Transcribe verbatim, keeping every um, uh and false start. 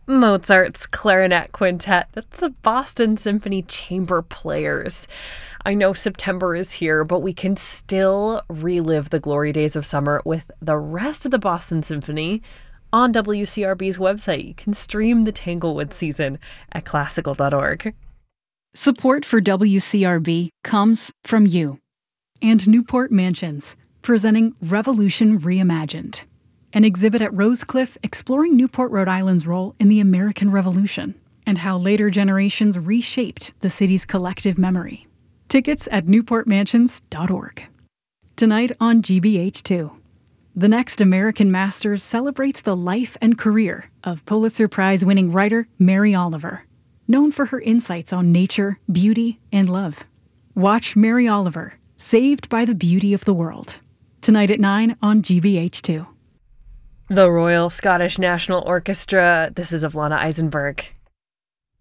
Mozart's Clarinet Quintet. That's the Boston Symphony Chamber Players. I know September is here, but we can still relive the glory days of summer with the rest of the Boston Symphony on W C R B's website. You can stream the Tanglewood season at classical dot org. Support for W C R B comes from you and Newport Mansions, presenting Revolution Reimagined, an exhibit at Rosecliff exploring Newport, Rhode Island's role in the American Revolution and how later generations reshaped the city's collective memory. Tickets at newport mansions dot org. Tonight on G B H two. The Next American Masters celebrates the life and career of Pulitzer Prize-winning writer Mary Oliver, known for her insights on nature, beauty, and love. Watch Mary Oliver, Saved by the Beauty of the World, tonight at nine on G B H two. The Royal Scottish National Orchestra. This is Avlana Eisenberg.